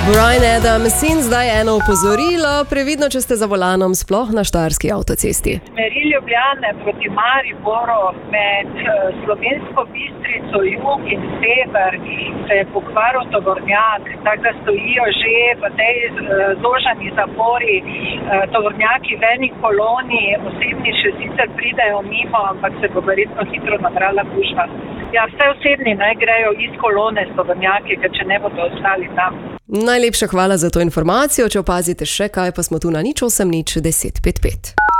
Bryan Adams in zdaj eno opozorilo, previdno, če ste za volanom, sploh na štajerski avtocesti. Smeri Ljubljane proti Mariboru med Slovensko Bistrico, jug in sever se je pokvaril tovornjak, tako da stojijo že v tej zožani zapori tovornjaki v eni koloni, osebni še sicer pridejo mimo, ampak se bo verjetno hitro nabrala gužva. Ja, vse osebni naj grejo iz kolone s tovornjaki, ker če ne bodo ostali tam. Najlepša hvala za to informacijo, če opazite še kaj, pa smo tu na 0800 1055.